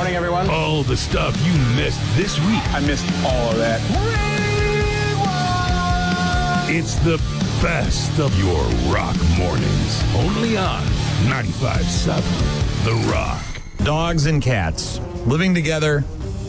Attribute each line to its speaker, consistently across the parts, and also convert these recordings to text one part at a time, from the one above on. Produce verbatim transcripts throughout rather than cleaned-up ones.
Speaker 1: Morning, everyone.
Speaker 2: All the stuff you missed this week.
Speaker 1: I missed all of that.
Speaker 2: It's the best of your rock mornings. Only on ninety-five point seven The Rock.
Speaker 3: Dogs and cats living together.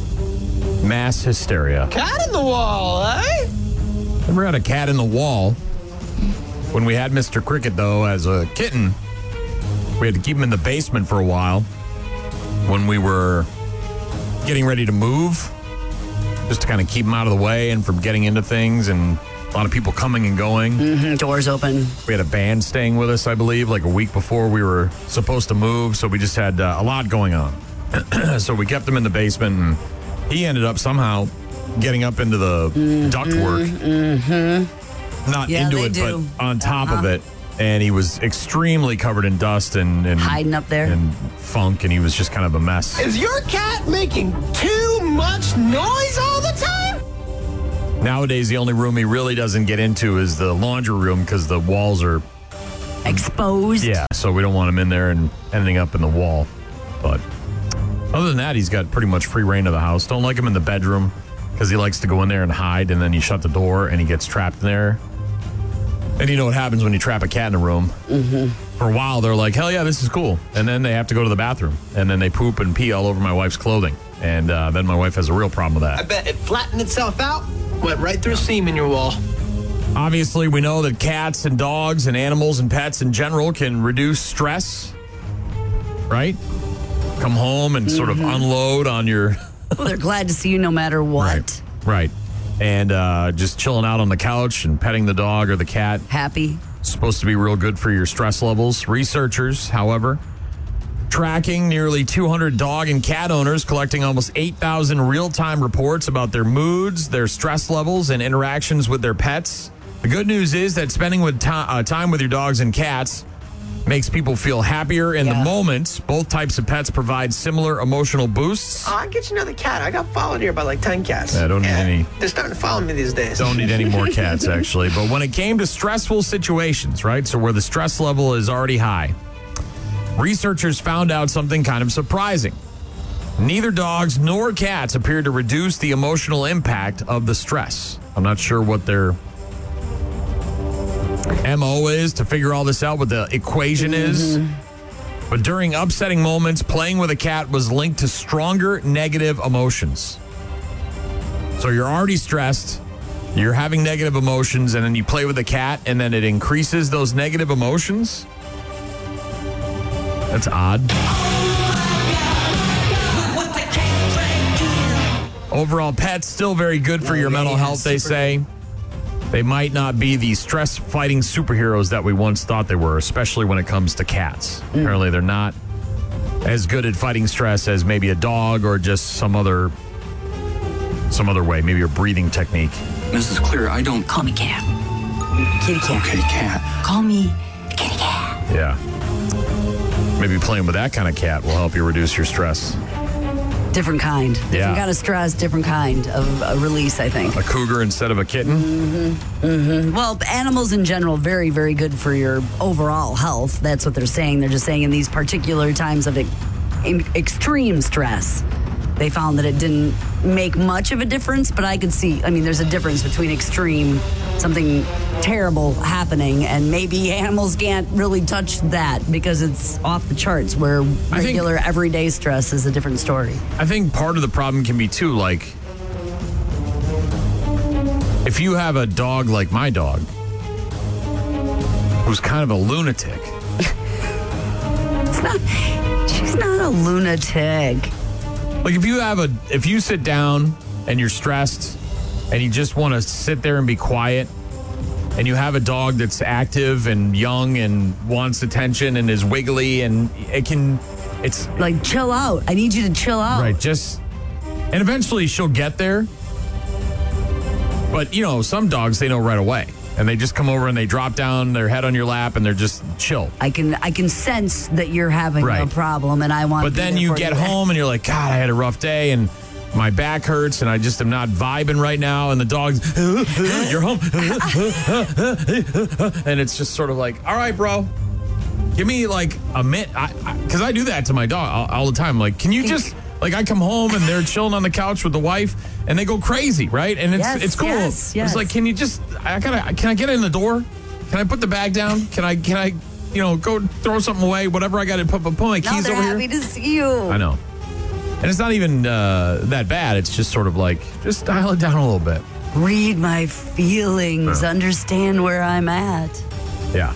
Speaker 3: Mass hysteria.
Speaker 4: Cat in the wall, eh?
Speaker 3: Never had a cat in the wall. When we had Mister Cricket, though, as a kitten, we had to keep him in the basement for a while when we were getting ready to move, just to kind of keep him out of the way and from getting into things, and a lot of people coming and going.
Speaker 5: Mm-hmm, doors open.
Speaker 3: We had a band staying with us, I believe, like a week before we were supposed to move, so we just had uh, a lot going on. So we kept him in the basement, and he ended up somehow getting up into the mm-hmm, ductwork.
Speaker 5: Mm-hmm.
Speaker 3: Not
Speaker 5: yeah,
Speaker 3: into it,
Speaker 5: do.
Speaker 3: but on top
Speaker 5: uh-huh.
Speaker 3: of it. And he was extremely covered in dust and, and
Speaker 5: hiding up there
Speaker 3: and funk, and he was just kind of a mess.
Speaker 4: Is your cat making too much noise all the time?
Speaker 3: Nowadays, the only room he really doesn't get into is the laundry room because the walls are
Speaker 5: exposed.
Speaker 3: Yeah, so we don't want him in there and ending up in the wall. But other than that, he's got pretty much free reign of the house. Don't like him in the bedroom because he likes to go in there and hide, and then you shut the door and he gets trapped in there. And you know what happens when you trap a cat in a room?
Speaker 5: Mm-hmm.
Speaker 3: For a while, they're like, hell yeah, this is cool. And then they have to go to the bathroom. And then they poop and pee all over my wife's clothing. And uh, then my wife has a real problem with that.
Speaker 4: I bet it flattened itself out, went right through a seam in your wall.
Speaker 3: Obviously, we know that cats and dogs and animals and pets in general can reduce stress, right? Come home and mm-hmm. sort of unload on your...
Speaker 5: Well, they're glad to see you no matter what.
Speaker 3: Right, right. And uh, just chilling out on the couch and petting the dog or the cat.
Speaker 5: Happy.
Speaker 3: Supposed to be real good for your stress levels. Researchers, however, tracking nearly two hundred dog and cat owners, collecting almost eight thousand real-time reports about their moods, their stress levels, and interactions with their pets. The good news is that spending with to- uh, time with your dogs and cats makes people feel happier in yeah. the moment. Both types of pets provide similar emotional boosts.
Speaker 4: Oh, I get you another cat. I got followed here by like ten cats.
Speaker 3: I don't need
Speaker 4: yeah,
Speaker 3: any.
Speaker 4: They're starting to follow me these days.
Speaker 3: Don't need any more cats, actually. But when it came to stressful situations, right, so where the stress level is already high, researchers found out something kind of surprising. Neither dogs nor cats appear to reduce the emotional impact of the stress. I'm not sure what their M O is to figure all this out, what the equation mm-hmm. is. But during upsetting moments, playing with a cat was linked to stronger negative emotions. So you're already stressed, you're having negative emotions, and then you play with a cat, and then it increases those negative emotions? That's odd. Overall, pets still very good for oh, your yeah, mental health, they say. Good. They might not be the stress-fighting superheroes that we once thought they were, especially when it comes to cats. Mm. Apparently, they're not as good at fighting stress as maybe a dog or just some other some other way, maybe a breathing technique.
Speaker 6: Missus Clear, I don't...
Speaker 5: Call me cat. Kitty cat.
Speaker 6: Okay, cat.
Speaker 5: Call me kitty cat.
Speaker 3: Yeah. Maybe playing with that kind of cat will help you reduce your stress.
Speaker 5: Different kind. Different
Speaker 3: yeah.
Speaker 5: kind of stress, different kind of uh, release, I think.
Speaker 3: A cougar instead of a kitten?
Speaker 5: Mm-hmm. Mm-hmm. Well, animals in general, very, very good for your overall health. That's what they're saying. They're just saying in these particular times of e- extreme stress, they found that it didn't make much of a difference, but I could see, I mean, there's a difference between extreme, something terrible happening, and maybe animals can't really touch that because it's off the charts, where regular think, everyday stress is a different story.
Speaker 3: I think part of the problem can be, too, like, if you have a dog like my dog, who's kind of a lunatic.
Speaker 5: It's not, she's not a lunatic.
Speaker 3: Like, if you have a, if you sit down and you're stressed and you just want to sit there and be quiet, and you have a dog that's active and young and wants attention and is wiggly, and it can, it's
Speaker 5: like, chill out. I need you to chill out.
Speaker 3: Right. Just, and eventually she'll get there. But, you know, some dogs, they know right away. And they just come over and they drop down their head on your lap and they're just chill.
Speaker 5: I can I can sense that you're having right. a problem, and I want.
Speaker 3: But then you get home and you're like, God, I had a rough day and my back hurts and I just am not vibing right now. And the dog's, you're home, and it's just sort of like, all right, bro, give me like a minute, because I, I, I do that to my dog all, all the time. Like, can you just Like I come home and they're chilling on the couch with the wife and they go crazy, right? And it's
Speaker 5: Yes,
Speaker 3: it's cool.
Speaker 5: yes, yes.
Speaker 3: It's like, can you just? I gotta. Can I get in the door? Can I put the bag down? Can I? Can I? You know, go throw something away. Whatever I got to put, put my
Speaker 5: No,
Speaker 3: keys
Speaker 5: they're
Speaker 3: over
Speaker 5: happy
Speaker 3: here.
Speaker 5: to see you.
Speaker 3: I know. And it's not even uh, that bad. It's just sort of like, just dial it down a little bit.
Speaker 5: Read my feelings.
Speaker 3: Yeah.
Speaker 5: Understand where I'm at.
Speaker 3: Yeah.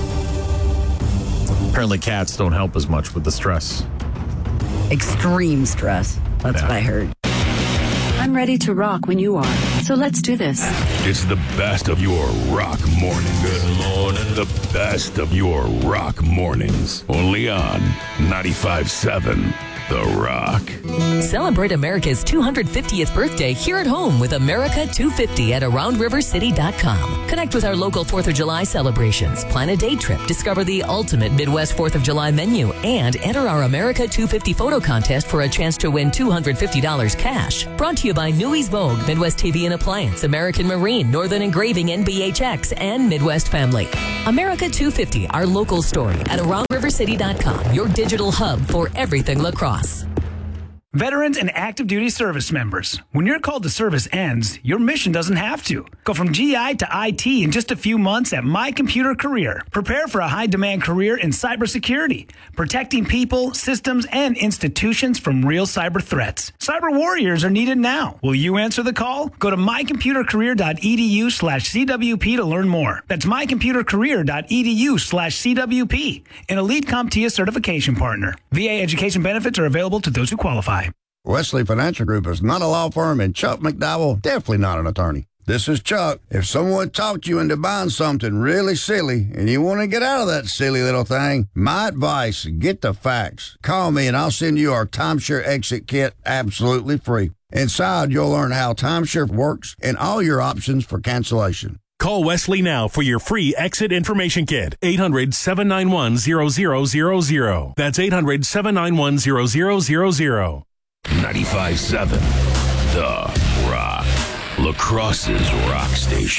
Speaker 3: Apparently cats don't help as much with the stress.
Speaker 5: Extreme stress. That's
Speaker 3: Yeah.
Speaker 5: what I heard.
Speaker 1: I'm ready to rock when you are. So let's do this.
Speaker 2: It's the best of your rock mornings. Good morning. The best of your rock mornings. Only on ninety-five seven The Rock.
Speaker 7: Celebrate America's two hundred fiftieth birthday here at home with America two fifty at around river city dot com. Connect with our local fourth of July celebrations, plan a day trip, discover the ultimate Midwest fourth of July menu, and enter our America two fifty photo contest for a chance to win two hundred fifty dollars cash. Brought to you by Newy's Vogue, Midwest T V and Appliance, American Marine, Northern Engraving, N B H X, and Midwest Family. America two fifty, our local story at around river city dot com, your digital hub for everything lacrosse.
Speaker 8: Veterans and active duty service members, when your call to service ends, your mission doesn't have to. Go from G I to I T in just a few months at My Computer Career. Prepare for a high-demand career in cybersecurity, protecting people, systems, and institutions from real cyber threats. Cyber warriors are needed now. Will you answer the call? Go to my computer career dot e d u slash C W P to learn more. That's my computer career dot e d u slash C W P, an elite CompTIA certification partner. V A education benefits are available to those who qualify.
Speaker 9: Wesley Financial Group is not a law firm, and Chuck McDowell definitely not an attorney. This is Chuck. If someone talked you into buying something really silly and you want to get out of that silly little thing, my advice, get the facts. Call me and I'll send you our timeshare exit kit absolutely free. Inside, you'll learn how timeshare works and all your options for cancellation.
Speaker 10: Call Wesley now for your free exit information kit. eight hundred, seven nine one, zero zero zero zero. That's eight hundred, seven nine one, zero zero zero zero.
Speaker 2: ninety-five seven The Rock. La Crosse's rock station.